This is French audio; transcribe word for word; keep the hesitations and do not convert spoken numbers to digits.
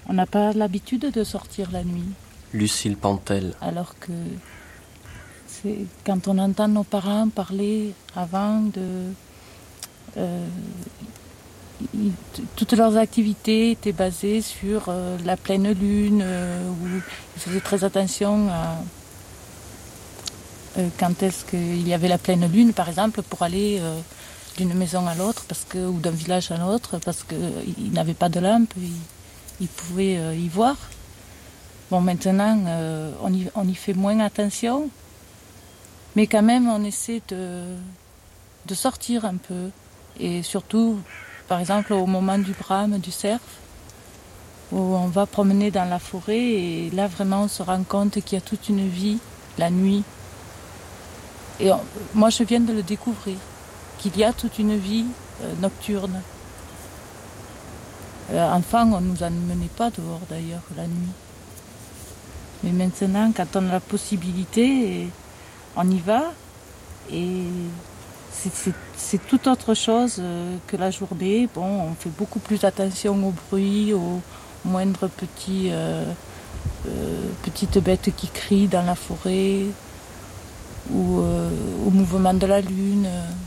On n'a pas l'habitude de sortir la nuit. Lucille Pantel. Alors que c'est, quand on entend nos parents parler avant de... Euh, ils, toutes leurs activités étaient basées sur euh, la pleine lune, euh, où ils faisaient très attention à euh, quand est-ce qu'il y avait la pleine lune, par exemple, pour aller euh, d'une maison à l'autre, parce que, ou d'un village à l'autre, parce qu'ils n'avaient pas de lampe, ils, ils pouvaient euh, y voir. Bon, maintenant, euh, on, y, on y fait moins attention, mais quand même, on essaie de, de sortir un peu. Et surtout, par exemple, au moment du brame, du cerf, où on va promener dans la forêt, et là, vraiment, on se rend compte qu'il y a toute une vie, la nuit. Et on, moi, je viens de le découvrir, qu'il y a toute une vie euh, nocturne. Euh, enfant, on ne nous emmenait pas dehors, d'ailleurs, la nuit. Mais maintenant, quand on a la possibilité, on y va. Et c'est, c'est, c'est tout autre chose que la journée. Bon, on fait beaucoup plus attention au bruit, aux moindres petits, euh, euh, petites bêtes qui crient dans la forêt, ou euh, au mouvement de la lune.